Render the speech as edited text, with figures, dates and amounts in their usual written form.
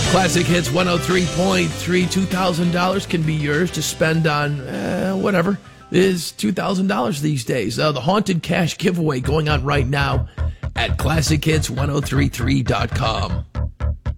Classic Hits 103.3, $2,000 can be yours to spend on whatever is $2,000 these days. The Haunted Cash giveaway going on right now at ClassicHits1033.com.